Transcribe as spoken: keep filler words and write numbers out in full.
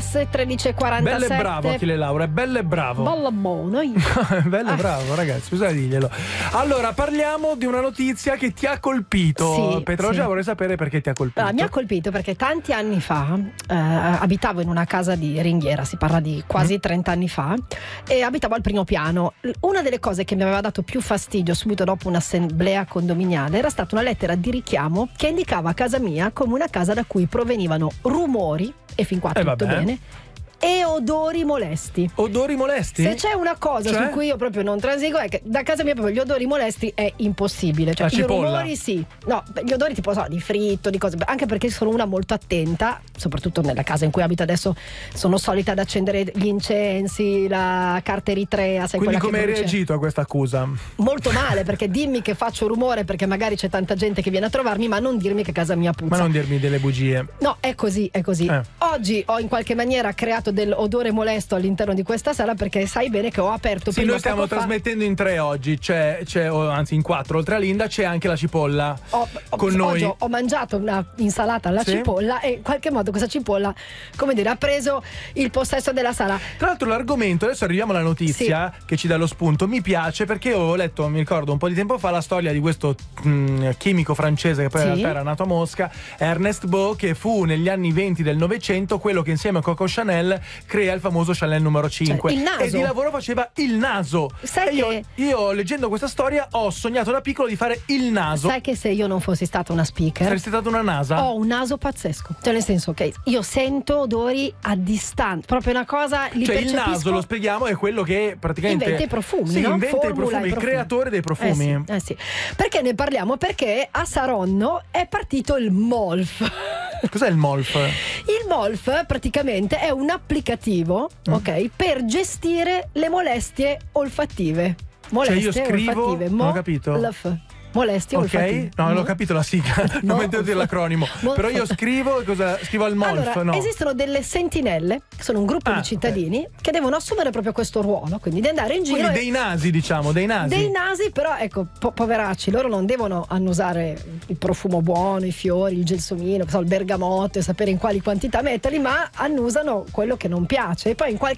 S tredici e quarantasette. Bello e bravo Achille Lauro, è bello e bravo. Bello buono. Bello e Ah. bravo, ragazzi, bisogna dirglielo. Allora, parliamo di una notizia che ti ha colpito. Sì, Petrogia, sì. vorrei sapere perché ti ha colpito. Ah, mi ha colpito perché tanti anni fa eh, abitavo in una casa di ringhiera, si parla di quasi trenta anni fa, e abitavo al primo piano. Una delle cose che mi aveva dato più fastidio subito dopo un'assemblea condominiale era stata una lettera di richiamo che indicava casa mia come una casa da cui provenivano rumori, e fin qua Eh, tutto vabbè. bene, e odori molesti. Odori molesti? Se c'è una cosa Cioè? su cui io proprio non transigo è che da casa mia proprio gli odori molesti è impossibile. Cioè, La i cipolla? rumori sì. No, gli odori tipo so, di fritto, di cose. Anche perché sono una molto attenta, soprattutto nella casa in cui abito adesso, sono solita ad accendere gli incensi, la carta eritrea, sai, Quindi quella come che hai brucia. reagito a questa accusa? Molto male, perché dimmi che faccio rumore perché magari c'è tanta gente che viene a trovarmi, ma non dirmi che casa mia puzza. Ma non dirmi delle bugie. No, è così, è così. Eh. Oggi ho in qualche maniera creato dell'odore molesto all'interno di questa sala perché sai bene che ho aperto Sì, prima noi stiamo poco fa- trasmettendo in tre oggi. C'è, c'è o anzi in quattro, oltre a Linda c'è anche la cipolla Ho, ho- con oggi noi. ho, ho mangiato una insalata alla Sì. cipolla e in qualche modo questa cipolla, come dire, ha preso il possesso della sala. Tra l'altro l'argomento, adesso arriviamo alla notizia che ci dà lo spunto, mi piace perché io avevo letto, mi ricordo un po' di tempo fa, la storia di questo mh, chimico francese che poi Sì. in realtà era nato a Mosca, Ernest Beau, che fu negli anni venti del Novecento quello che insieme a Coco Chanel crea il famoso Chanel numero cinque. Cioè, il naso. E di lavoro faceva il naso. Sai e io, che- io leggendo questa storia ho sognato da piccolo di fare il naso. Sai che se io non fossi stata una speaker Saresti stata una nasa? ho un naso pazzesco, cioè nel senso che io sento odori a distanza, proprio una cosa li Cioè il percepisco. naso, lo spieghiamo, è quello che praticamente Inventa i profumi, sì, no? inventa i Formula profumi, i il profumi. creatore dei profumi. Eh sì, eh sì. Perché ne parliamo? Perché a Saronno è partito il MOLF. Cos'è il MOLF? Il MOLF praticamente è un applicativo, Mm. ok, per gestire le molestie olfattive. Molestie Cioè io scrivo, olfattive. non ho capito. MOLF. Molestie Ok, olfattive. no, non ho Mo- capito la sigla, non Mo- mettetevi l'acronimo. Mo- Però io scrivo e cosa scrivo al MOLF, Allora, no? esistono delle sentinelle, che sono un gruppo Ah, di cittadini che devono assumere proprio questo ruolo, quindi di andare in giro Quindi e- dei nasi, diciamo, dei nasi. dei nasi, però ecco, po- poveracci, loro non devono annusare il profumo buono, i fiori, il gelsomino, che so, il bergamotto e sapere in quali quantità metterli, ma annusano quello che non piace e poi in qualche